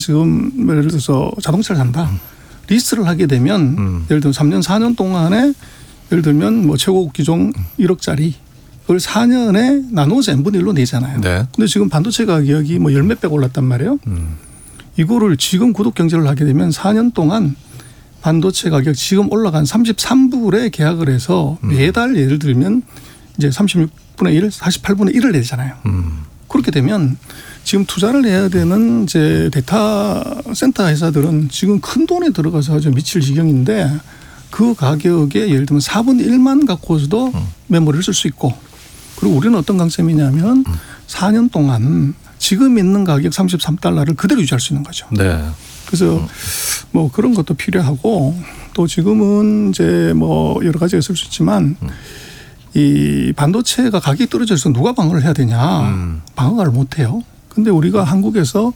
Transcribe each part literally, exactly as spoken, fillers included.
지금 예를 들어서 자동차를 산다. 음. 리스를 하게 되면 음. 예를 들면 삼 년 사 년 동안에 예를 들면 뭐 최고 기종 일억짜리 그걸 사 년에 나눠서 n분의 일로 내잖아요. 네. 근데 지금 반도체 가격이 뭐 열 몇백 올랐단 말이에요. 음. 이거를 지금 구독 경제를 하게 되면 사 년 동안 반도체 가격 지금 올라간 삼십삼 불에 계약을 해서 음. 매달 예를 들면 이제 삼십육 분의 일, 사십팔 분의 일을 내잖아요. 음. 그렇게 되면 지금 투자를 해야 되는 이제 데이터 센터 회사들은 지금 큰 돈에 들어가서 아주 미칠 지경인데 그 가격에 예를 들면 사분의 일만 갖고서도 음. 메모리를 쓸 수 있고 그리고 우리는 어떤 강점이냐면 음. 사 년 동안 지금 있는 가격 삼십삼 달러를 그대로 유지할 수 있는 거죠. 네. 그래서 음. 뭐 그런 것도 필요하고 또 지금은 이제 뭐 여러 가지가 있을 수 있지만 음. 이 반도체가 가격이 떨어져서 누가 방어를 해야 되냐. 음. 방어를 못 해요. 근데 우리가 한국에서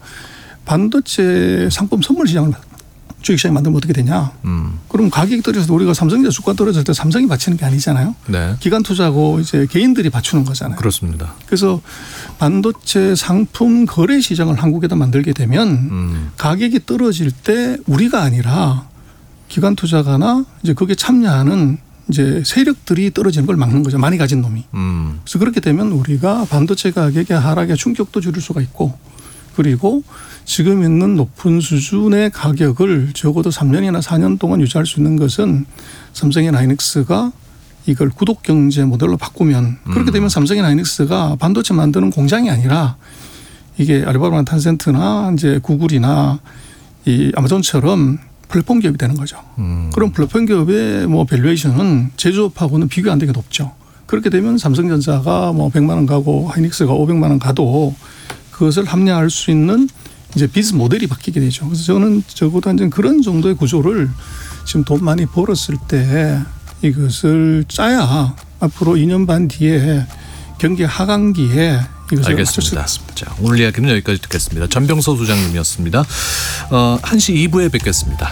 반도체 상품 선물 시장을 주식시장을 만들면 어떻게 되냐. 음. 그럼 가격이 떨어져서 우리가 삼성전자 주가 떨어질 때 삼성이 받치는 게 아니잖아요. 네. 기관 투자고 이제 개인들이 받추는 거잖아요. 그렇습니다. 그래서 반도체 상품 거래 시장을 한국에다 만들게 되면 음. 가격이 떨어질 때 우리가 아니라 기관 투자가나 이제 거기에 참여하는 이제 세력들이 떨어지는 걸 막는 거죠. 많이 가진 놈이. 음. 그래서 그렇게 되면 우리가 반도체 가격의 하락에 충격도 줄일 수가 있고 그리고 지금 있는 높은 수준의 가격을 적어도 삼 년이나 사 년 동안 유지할 수 있는 것은 삼성이나 하이닉스가 이걸 구독 경제 모델로 바꾸면 그렇게 되면 음. 삼성이나 하이닉스가 반도체 만드는 공장이 아니라 이게 알리바바나 탄센트나 이제 구글이나 이 아마존처럼 플랫폼 기업이 되는 거죠. 음. 그럼 플랫폼 기업의 뭐 밸류에이션은 제조업하고는 비교 안 되게 높죠. 그렇게 되면 삼성전자가 뭐 백만 원 가고 하이닉스가 오백만 원 가도 그것을 합리화할 수 있는 이제 비즈니스 모델이 바뀌게 되죠. 그래서 저는 적어도 한 그런 정도의 구조를 지금 돈 많이 벌었을 때 이것을 짜야 앞으로 이 년 반 뒤에 경기 하강기에 이것을 맞출 수 있습니다. 자, 오늘 이야기는 여기까지 듣겠습니다. 전병서 소장님이었습니다. 어, 한 시 이 부에 뵙겠습니다.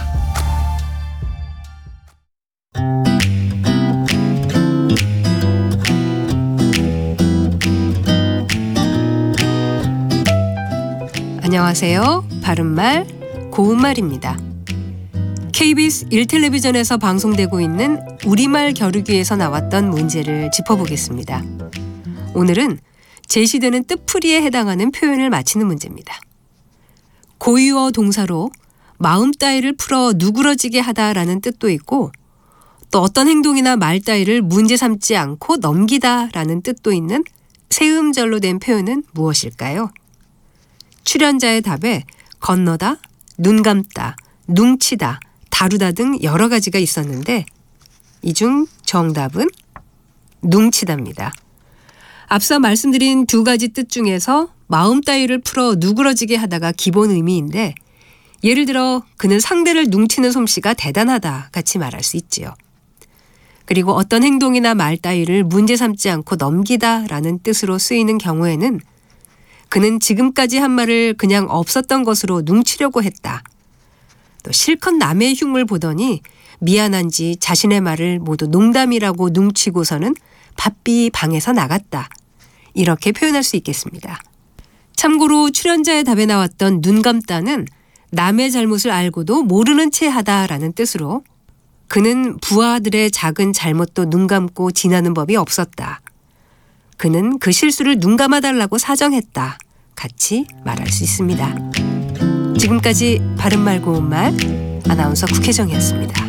안녕하세요. 바른말 고운말입니다. 케이비에스 일 텔레비전에서 방송되고 있는 우리말 겨루기에서 나왔던 문제를 짚어보겠습니다. 오늘은 제시되는 뜻풀이에 해당하는 표현을 맞히는 문제입니다. 고유어 동사로 마음 따위를 풀어 누그러지게 하다라는 뜻도 있고 또 어떤 행동이나 말 따위를 문제 삼지 않고 넘기다라는 뜻도 있는 세음절로 된 표현은 무엇일까요? 출연자의 답에 건너다, 눈 감다, 뭉치다, 다루다 등 여러 가지가 있었는데 이 중 정답은 뭉치다입니다. 앞서 말씀드린 두 가지 뜻 중에서 마음 따위를 풀어 누그러지게 하다가 기본 의미인데 예를 들어 그는 상대를 뭉치는 솜씨가 대단하다 같이 말할 수 있지요. 그리고 어떤 행동이나 말 따위를 문제 삼지 않고 넘기다라는 뜻으로 쓰이는 경우에는 그는 지금까지 한 말을 그냥 없었던 것으로 뭉치려고 했다. 또 실컷 남의 흉을 보더니 미안한지 자신의 말을 모두 농담이라고 뭉치고서는 바삐 방에서 나갔다. 이렇게 표현할 수 있겠습니다. 참고로 출연자의 답에 나왔던 눈 감다는 남의 잘못을 알고도 모르는 채 하다라는 뜻으로 그는 부하들의 작은 잘못도 눈 감고 지나는 법이 없었다. 그는 그 실수를 눈 감아달라고 사정했다. 같이 말할 수 있습니다. 지금까지 바른말 고운말 아나운서 국혜정이었습니다.